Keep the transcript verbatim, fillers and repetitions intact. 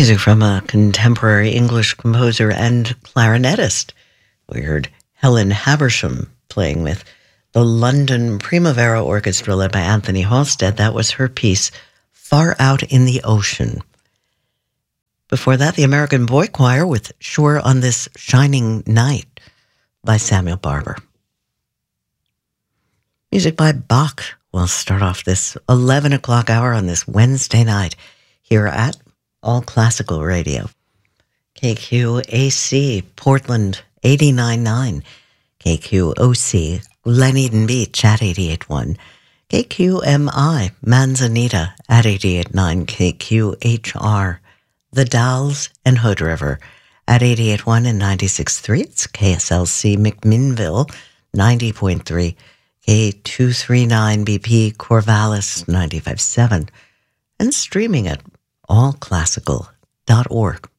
Music from a contemporary English composer and clarinetist. We heard Helen Habersham playing with the London Primavera Orchestra led by Anthony Halstead. That was her piece, Far Out in the Ocean. Before that, the American Boy Choir with Sure on This Shining Night by Samuel Barber. Music by Bach will start off this eleven o'clock hour on this Wednesday night here at All Classical Radio. K Q A C, Portland, eighty-nine point nine. K Q O C, Glen Eden Beach at eighty-eight point one. K Q M I, Manzanita at eighty-eight point nine. K Q H R, The Dalles and Hood River at eighty-eight point one and ninety-six point three. It's K S L C McMinnville, ninety point three. K two thirty-nine B P Corvallis, ninety-five point seven. And streaming at all classical dot org.